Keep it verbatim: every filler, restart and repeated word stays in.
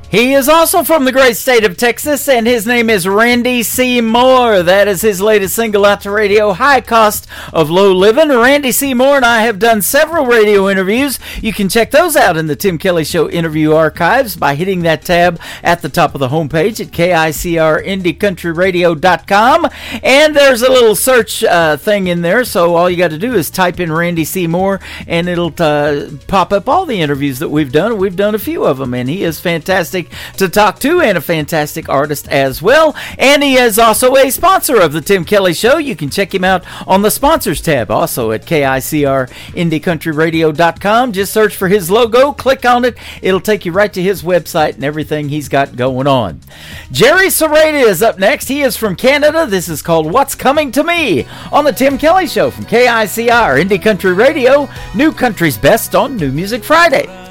He is also from the great state of Texas, and his name is Randy C. Moore. That is his latest single out to radio, High Cost of Low Living. Randy C. Moore and I have done several radio interviews. You can check those out in the Tim Kelly Show interview archives by hitting that tab at the top of the homepage at K I C R indie country radio dot com. And there's a little search uh, thing in there, so all you got to do is type in Randy C. Moore, and it'll uh, pop up all the interviews that we've done. We've done a few of them, and he is fantastic to talk to and a fantastic artist as well. And he is also a sponsor of the Tim Kelly Show. You can check him out on the sponsors tab, also at K I C R indie country radio dot com. Just search for his logo, click on it. It'll take you right to his website and everything he's got going on. Jerry Sereda is up next. He is from Canada. This is called What's Coming to Me on the Tim Kelly Show from K I C R Indie Country Radio, New Country's Best on New Music Friday.